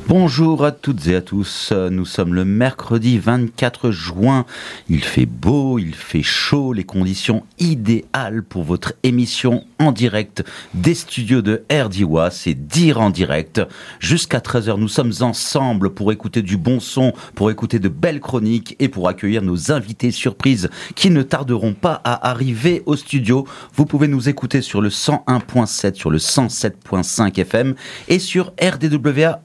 Bonjour à toutes et à tous, nous sommes le mercredi 24 juin, il fait beau, il fait chaud, les conditions idéales pour votre émission en direct des studios de RDY, c'est Dire en direct. Jusqu'à 13h, nous sommes ensemble pour écouter du bon son, pour écouter de belles chroniques et pour accueillir nos invités surprises qui ne tarderont pas à arriver au studio. Vous pouvez nous écouter sur le 101.7, sur le 107.5 FM et sur RDWA.fr.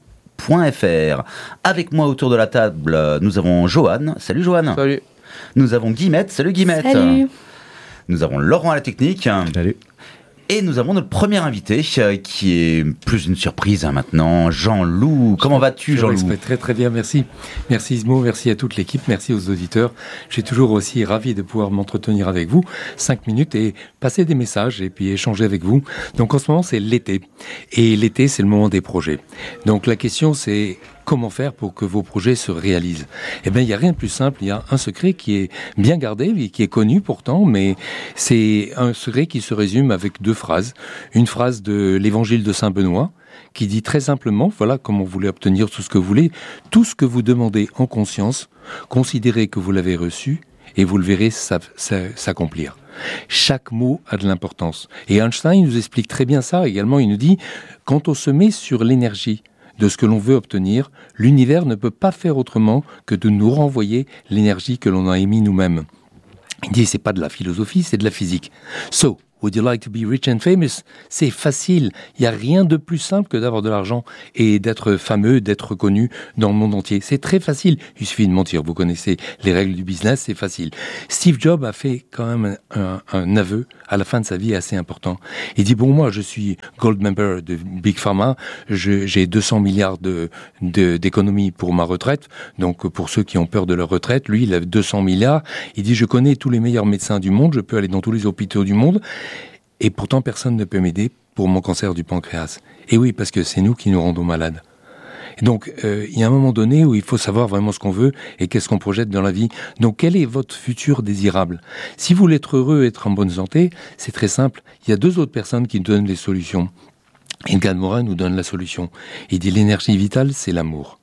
Avec moi autour de la table, nous avons Johan. Salut Johan. Salut. Nous avons Guillemette. Salut Guillemette. Salut. Nous avons Laurent à la technique. Salut. Et nous avons notre premier invité qui est plus une surprise maintenant, Jean-Loup. Comment vas-tu Jean-Loup ? Très très bien, merci. Merci Ismo, merci à toute l'équipe, merci aux auditeurs. Je suis toujours aussi ravi de pouvoir m'entretenir avec vous 5 minutes et passer des messages et puis échanger avec vous. Donc en ce moment c'est l'été. Et l'été c'est le moment des projets. Donc la question c'est comment faire pour que vos projets se réalisent ? Eh bien, il n'y a rien de plus simple. Il y a un secret qui est bien gardé, et qui est connu pourtant, mais c'est un secret qui se résume avec 2 phrases. Une phrase de l'évangile de Saint Benoît, qui dit très simplement, voilà comment vous voulez obtenir tout ce que vous voulez, tout ce que vous demandez en conscience, considérez que vous l'avez reçu, et vous le verrez s'accomplir. Chaque mot a de l'importance. Et Einstein nous explique très bien ça également. Il nous dit, quand on se met sur l'énergie de ce que l'on veut obtenir, l'univers ne peut pas faire autrement que de nous renvoyer l'énergie que l'on a émise nous-mêmes. Il dit, c'est pas de la philosophie, c'est de la physique. So, would you like to be rich and famous? C'est facile. Il n'y a rien de plus simple que d'avoir de l'argent et d'être fameux, d'être reconnu dans le monde entier. C'est très facile. Il suffit de mentir. Vous connaissez les règles du business, c'est facile. Steve Jobs a fait quand même un aveu à la fin de sa vie assez important. Il dit, bon, moi, je suis gold member de Big Pharma. J'ai 200 milliards d'économies pour ma retraite. Donc, pour ceux qui ont peur de leur retraite, lui, il a 200 milliards. Il dit, je connais tous les meilleurs médecins du monde. Je peux aller dans tous les hôpitaux du monde. Et pourtant, personne ne peut m'aider pour mon cancer du pancréas. Et oui, parce que c'est nous qui nous rendons malades. Et donc, il y a un moment donné où il faut savoir vraiment ce qu'on veut et qu'est-ce qu'on projette dans la vie. Donc, quel est votre futur désirable ? Si vous voulez être heureux, être en bonne santé, c'est très simple. Il y a 2 autres personnes qui nous donnent les solutions. Edgar Morin nous donne la solution. Il dit l'énergie vitale, c'est l'amour.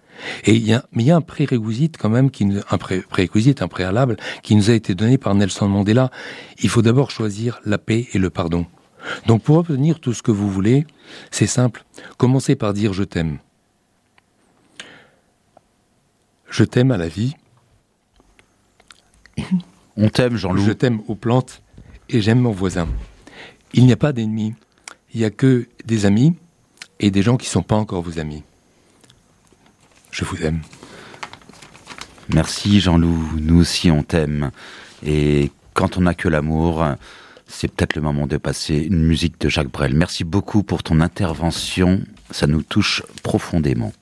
Et il y a un prérequisite quand même, un préalable qui nous a été donné par Nelson Mandela. Il faut d'abord choisir la paix et le pardon. Donc pour obtenir tout ce que vous voulez, c'est simple. Commencez par dire je t'aime. Je t'aime à la vie. On t'aime Jean-Loup. Je t'aime aux plantes et j'aime mon voisin. Il n'y a pas d'ennemis. Il n'y a que des amis et des gens qui ne sont pas encore vos amis. Je vous aime. Merci Jean-Loup, nous aussi on t'aime. Et quand on n'a que l'amour, c'est peut-être le moment de passer une musique de Jacques Brel. Merci beaucoup pour ton intervention, ça nous touche profondément.